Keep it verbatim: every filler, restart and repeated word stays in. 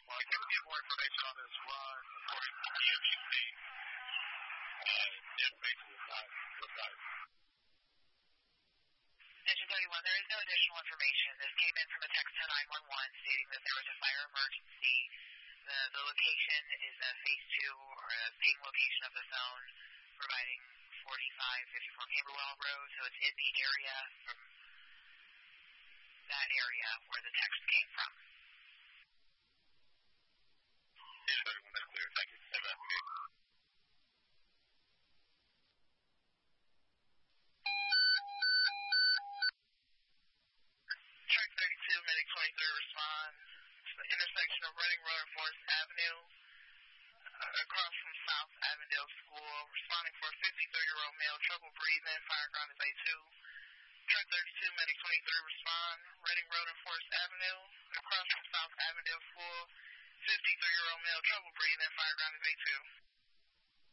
I can get more information on this run according to the M U C. Uh, the information is not precise. Engine thirty-one, there is no additional information. This came in from a text to nine one one stating that there was a fire emergency. The, the location is a phase two or a ping location of the zone, providing forty-five fifty-four Camberwell Road, so it's in the area from that area where the text came from. Engine thirty-one, that's clear. Thank you. Investigate. Track thirty-two, Medic twenty-three respond to the intersection of Reading Road and Forest Avenue, uh, across from South Avondale School, responding for a fifty-three-year-old male, trouble breathing, fire ground is A two. Track thirty-two, Medic twenty-three respond, Reading Road and Forest Avenue, across from South Avondale School, fifty-three-year-old male, trouble breathing, fire ground is A two.